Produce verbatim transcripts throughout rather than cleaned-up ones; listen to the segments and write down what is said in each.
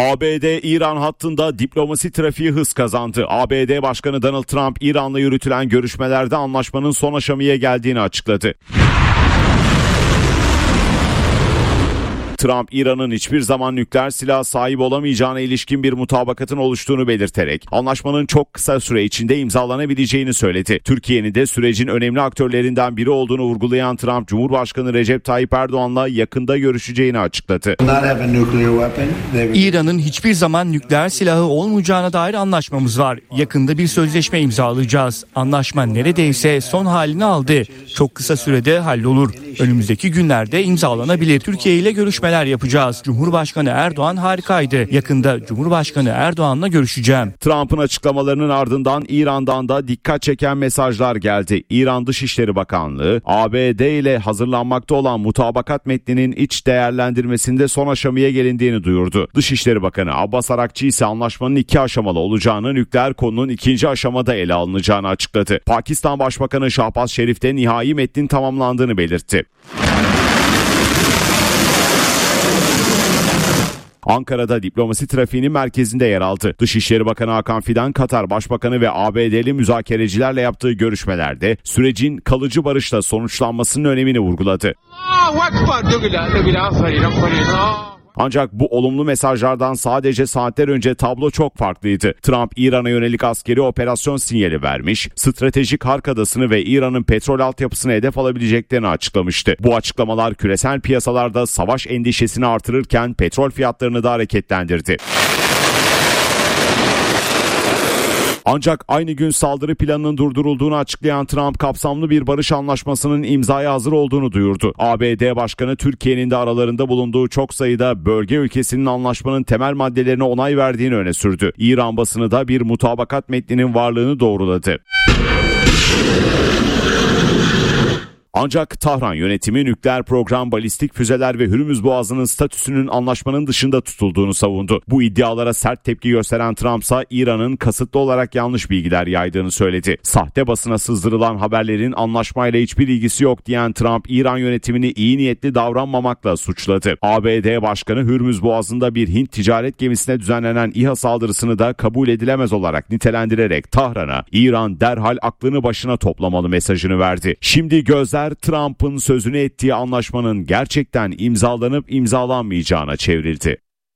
A B D-İran hattında diplomasi trafiği hız kazandı. A B D Başkanı Donald Trump, İran'la yürütülen görüşmelerde anlaşmanın son aşamaya geldiğini açıkladı. Trump, İran'ın hiçbir zaman nükleer silah sahibi olamayacağına ilişkin bir mutabakatın oluştuğunu belirterek anlaşmanın çok kısa süre içinde imzalanabileceğini söyledi. Türkiye'nin de sürecin önemli aktörlerinden biri olduğunu vurgulayan Trump, Cumhurbaşkanı Recep Tayyip Erdoğan'la yakında görüşeceğini açıkladı. İran'ın hiçbir zaman nükleer silahı olmayacağına dair anlaşmamız var. Yakında bir sözleşme imzalayacağız. Anlaşma neredeyse son halini aldı. Çok kısa sürede hallolur. Önümüzdeki günlerde imzalanabilir. Türkiye ile görüşme yapacağız. Cumhurbaşkanı Erdoğan harikaydı. Yakında Cumhurbaşkanı Erdoğan'la görüşeceğim. Trump'ın açıklamalarının ardından İran'dan da dikkat çeken mesajlar geldi. İran Dışişleri Bakanlığı, A B D ile hazırlanmakta olan mutabakat metninin iç değerlendirmesinde son aşamaya gelindiğini duyurdu. Dışişleri Bakanı Abbas Arakçı ise anlaşmanın iki aşamalı olacağını, nükleer konunun ikinci aşamada ele alınacağını açıkladı. Pakistan Başbakanı Şahbaz Şerif de nihai metnin tamamlandığını belirtti. Ankara'da diplomasi trafiğinin merkezinde yer aldı. Dışişleri Bakanı Hakan Fidan, Katar Başbakanı ve A B D'li müzakerecilerle yaptığı görüşmelerde sürecin kalıcı barışla sonuçlanmasının önemini vurguladı. Ancak bu olumlu mesajlardan sadece saatler önce tablo çok farklıydı. Trump, İran'a yönelik askeri operasyon sinyali vermiş, stratejik Hark Adası'nı ve İran'ın petrol altyapısını hedef alabileceklerini açıklamıştı. Bu açıklamalar küresel piyasalarda savaş endişesini artırırken petrol fiyatlarını da hareketlendirdi. Ancak aynı gün saldırı planının durdurulduğunu açıklayan Trump, kapsamlı bir barış anlaşmasının imzaya hazır olduğunu duyurdu. A B D Başkanı, Türkiye'nin de aralarında bulunduğu çok sayıda bölge ülkesinin anlaşmanın temel maddelerine onay verdiğini öne sürdü. İran basını da bir mutabakat metninin varlığını doğruladı. Ancak Tahran yönetimi nükleer program, balistik füzeler ve Hürmüz Boğazı'nın statüsünün anlaşmanın dışında tutulduğunu savundu. Bu iddialara sert tepki gösteren Trump ise İran'ın kasıtlı olarak yanlış bilgiler yaydığını söyledi. Sahte basına sızdırılan haberlerin anlaşmayla hiçbir ilgisi yok diyen Trump, İran yönetimini iyi niyetli davranmamakla suçladı. A B D Başkanı, Hürmüz Boğazı'nda bir Hint ticaret gemisine düzenlenen İHA saldırısını da kabul edilemez olarak nitelendirerek Tahran'a İran derhal aklını başına toplamalı mesajını verdi. Şimdi gözler Trump'ın sözünü ettiği anlaşmanın gerçekten imzalanıp imzalanmayacağına çevrildi.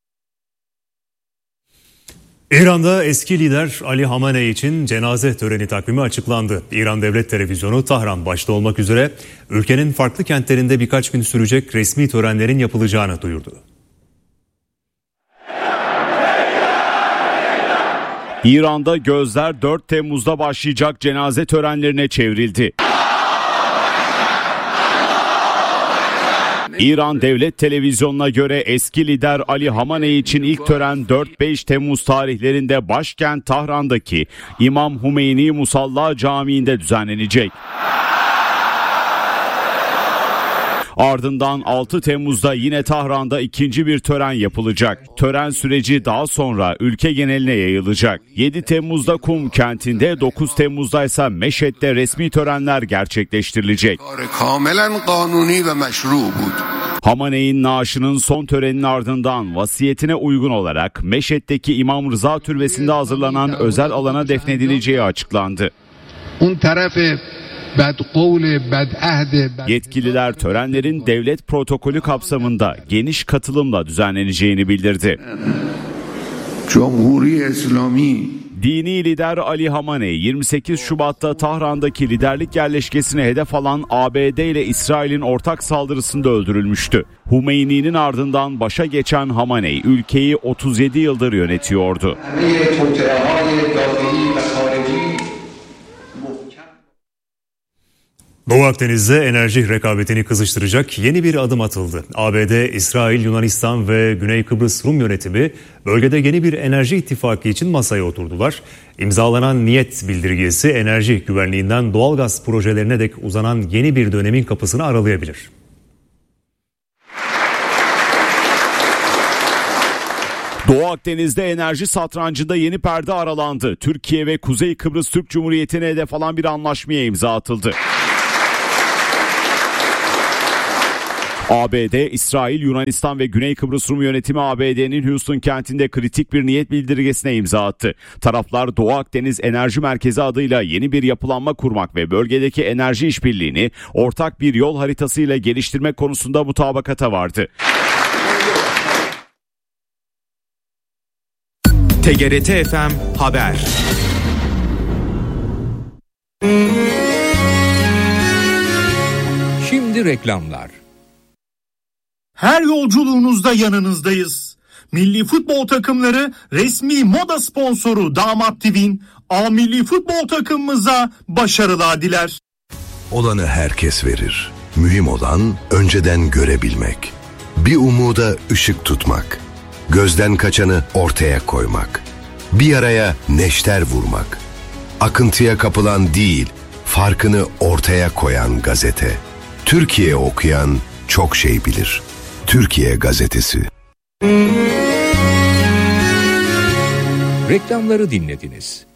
İran'da eski lider Ali Hamaney için cenaze töreni takvimi açıklandı. İran Devlet Televizyonu, Tahran başta olmak üzere ülkenin farklı kentlerinde birkaç gün sürecek resmi törenlerin yapılacağını duyurdu. İran'da gözler dört Temmuz'da başlayacak cenaze törenlerine çevrildi. İran Devlet Televizyonu'na göre eski lider Ali Hamaney için ilk tören dört beş Temmuz tarihlerinde başkent Tahran'daki İmam Hümeyni Musalla Camii'nde düzenlenecek. Ardından altı Temmuz'da yine Tahran'da ikinci bir tören yapılacak. Tören süreci daha sonra ülke geneline yayılacak. yedi Temmuz'da Kum kentinde, dokuz Temmuz'da ise Meşhed'de resmi törenler gerçekleştirilecek. Hamaney'in naaşının son töreninin ardından vasiyetine uygun olarak Meşhed'deki İmam Rıza Türbesi'nde hazırlanan özel alana defnedileceği açıklandı. Yetkililer törenlerin devlet protokolü kapsamında geniş katılımla düzenleneceğini bildirdi. Dini lider Ali Hamaney yirmi sekiz Şubat'ta Tahran'daki liderlik yerleşkesine hedef alan A B D ile İsrail'in ortak saldırısında öldürülmüştü. Hümeyni'nin ardından başa geçen Hamaney ülkeyi otuz yedi yıldır yönetiyordu. Doğu Akdeniz'de enerji rekabetini kızıştıracak yeni bir adım atıldı. A B D, İsrail, Yunanistan ve Güney Kıbrıs Rum yönetimi bölgede yeni bir enerji ittifakı için masaya oturdular. İmzalanan niyet bildirgesi enerji güvenliğinden doğalgaz projelerine dek uzanan yeni bir dönemin kapısını aralayabilir. Doğu Akdeniz'de enerji satrancında yeni perde aralandı. Türkiye ve Kuzey Kıbrıs Türk Cumhuriyeti'ne hedef alan bir anlaşmaya imza atıldı. A B D, İsrail, Yunanistan ve Güney Kıbrıs Rum yönetimi A B D'nin Houston kentinde kritik bir niyet bildirgesine imza attı. Taraflar Doğu Akdeniz Enerji Merkezi adıyla yeni bir yapılanma kurmak ve bölgedeki enerji işbirliğini ortak bir yol haritasıyla geliştirmek konusunda mutabakata vardı. T G R T F M Haber. Şimdi reklamlar. Her yolculuğunuzda yanınızdayız. Milli futbol takımları resmi moda sponsoru Damat T V'nin A Milli Futbol takımımıza başarılar diler. Olanı herkes verir. Mühim olan önceden görebilmek. Bir umuda ışık tutmak. Gözden kaçanı ortaya koymak. Bir araya neşter vurmak. Akıntıya kapılan değil, farkını ortaya koyan gazete. Türkiye okuyan çok şey bilir. Türkiye Gazetesi. Reklamları dinlediniz.